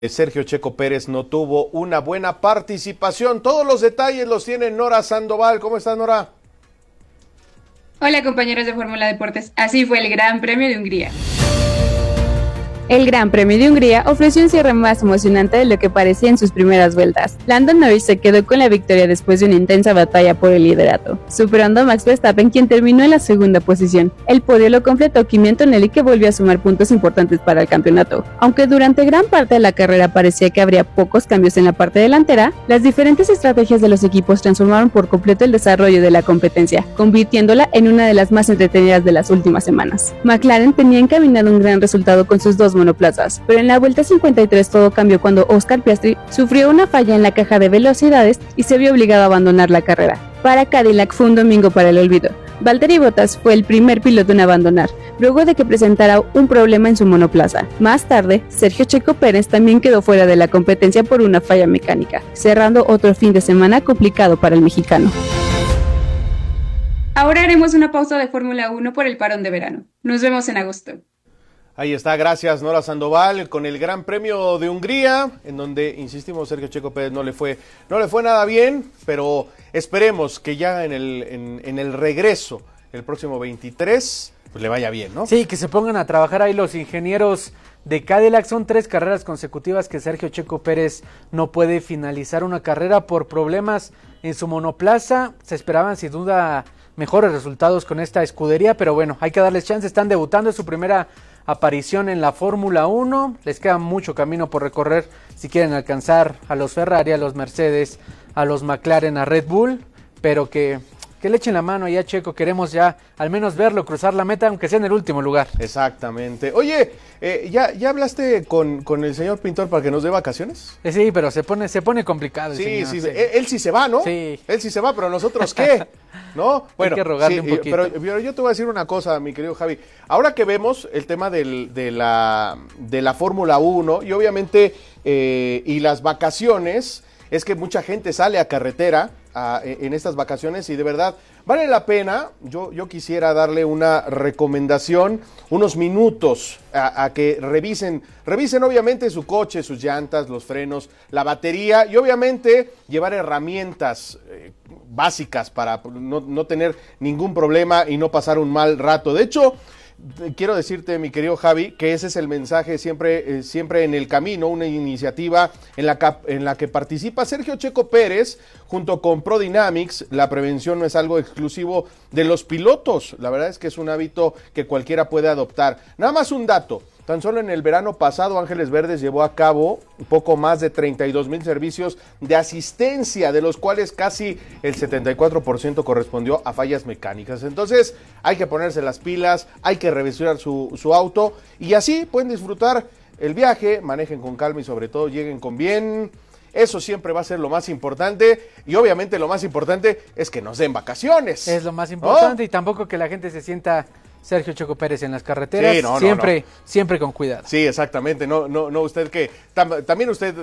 Sergio Checo Pérez no tuvo una buena participación. Todos los detalles los tiene Nora Sandoval. ¿Cómo estás, Nora? Hola, compañeros de Fórmula Deportes. Así fue el Gran Premio de Hungría. El Gran Premio de Hungría ofreció un cierre más emocionante de lo que parecía en sus primeras vueltas. Lando Norris se quedó con la victoria después de una intensa batalla por el liderato, superando a Max Verstappen, quien terminó en la segunda posición. El podio lo completó Kimi Antonelli, que volvió a sumar puntos importantes para el campeonato. Aunque durante gran parte de la carrera parecía que habría pocos cambios en la parte delantera, las diferentes estrategias de los equipos transformaron por completo el desarrollo de la competencia, convirtiéndola en una de las más entretenidas de las últimas semanas. McLaren tenía encaminado un gran resultado con sus dos monoplazas, pero en la vuelta 53 todo cambió cuando Oscar Piastri sufrió una falla en la caja de velocidades y se vio obligado a abandonar la carrera. Para Cadillac fue un domingo para el olvido. Valtteri Bottas fue el primer piloto en abandonar, luego de que presentara un problema en su monoplaza. Más tarde, Sergio Checo Pérez también quedó fuera de la competencia por una falla mecánica, cerrando otro fin de semana complicado para el mexicano. Ahora haremos una pausa de Fórmula 1 por el parón de verano. Nos vemos en agosto. Ahí está, gracias Nora Sandoval, con el Gran Premio de Hungría, en donde, insistimos, Sergio Checo Pérez no le fue nada bien, pero esperemos que ya en el regreso, el próximo 23, pues le vaya bien, ¿no? Sí, que se pongan a trabajar ahí los ingenieros de Cadillac. Son 3 carreras consecutivas que Sergio Checo Pérez no puede finalizar una carrera por problemas en su monoplaza. Se esperaban sin duda mejores resultados con esta escudería, pero bueno, hay que darles chance. Están debutando, es su primera aparición en la Fórmula 1, les queda mucho camino por recorrer si quieren alcanzar a los Ferrari, a los Mercedes, a los McLaren, a Red Bull, pero que le echen la mano ya, Checo. Queremos ya al menos verlo cruzar la meta, aunque sea en el último lugar. Exactamente. Oye, ¿ya hablaste con el señor Pintor para que nos dé vacaciones? Sí, pero se pone complicado. Sí, él sí se va, ¿no? Sí. Él sí se va, pero nosotros ¿qué? ¿No? Bueno, hay que rogarle un poquito. Pero yo te voy a decir una cosa, mi querido Javi. Ahora que vemos el tema de la Fórmula 1 y obviamente y las vacaciones, es que mucha gente sale a carretera en estas vacaciones y de verdad vale la pena. Yo quisiera darle una recomendación, unos minutos a que revisen obviamente su coche, sus llantas, los frenos, la batería y obviamente llevar herramientas básicas para no tener ningún problema y no pasar un mal rato. De hecho, quiero decirte, mi querido Javi, que ese es el mensaje siempre en el camino, una iniciativa en la que participa Sergio Checo Pérez junto con ProDynamics. La prevención no es algo exclusivo de los pilotos, la verdad es que es un hábito que cualquiera puede adoptar. Nada más un dato. Tan solo en el verano pasado, Ángeles Verdes llevó a cabo un poco más de 32,000 servicios de asistencia, de los cuales casi el 74% correspondió a fallas mecánicas. Entonces, hay que ponerse las pilas, hay que revisar su auto y así pueden disfrutar el viaje, manejen con calma y sobre todo lleguen con bien. Eso siempre va a ser lo más importante y obviamente lo más importante es que nos den vacaciones. Es lo más importante, ¿no? Y tampoco que la gente se sienta Sergio Checo Pérez en las carreteras, sí, siempre con cuidado. Sí, exactamente, no usted que, también usted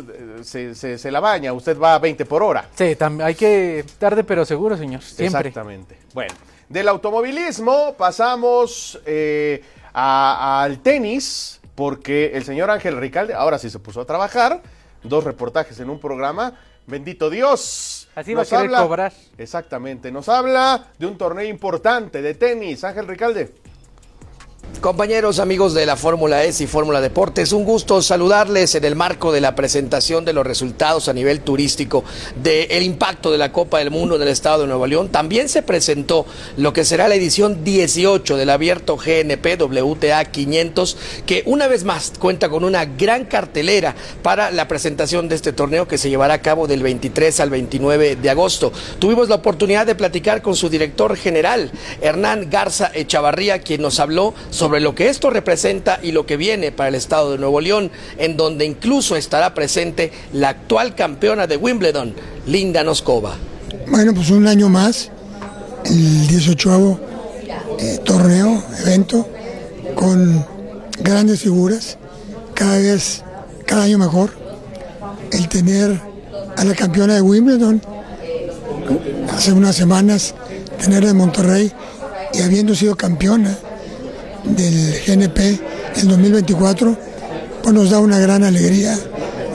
se la baña, usted va a 20 por hora. Sí, hay que tarde pero seguro, señor, siempre. Exactamente. Bueno, del automovilismo pasamos al tenis, porque el señor Ángel Ricalde ahora sí se puso a trabajar, 2 reportajes en un programa, bendito Dios. Así va a querer cobrar. Exactamente, nos habla de un torneo importante de tenis, Ángel Ricalde. Compañeros, amigos de la Fórmula E y Fórmula Deportes, un gusto saludarles en el marco de la presentación de los resultados a nivel turístico del impacto de la Copa del Mundo en el estado de Nuevo León. También se presentó lo que será la edición 18 del abierto GNP WTA 500, que una vez más cuenta con una gran cartelera para la presentación de este torneo que se llevará a cabo del 23 al 29 de agosto. Tuvimos la oportunidad de platicar con su director general, Hernán Garza Echavarría, quien nos habló sobre lo que esto representa y lo que viene para el estado de Nuevo León, en donde incluso estará presente la actual campeona de Wimbledon, Linda Noskova. Bueno, pues un año más, el 18º torneo, evento, con grandes figuras, cada año mejor. El tener a la campeona de Wimbledon, hace unas semanas, tenerla en Monterrey y habiendo sido campeona del GNP en 2024, pues nos da una gran alegría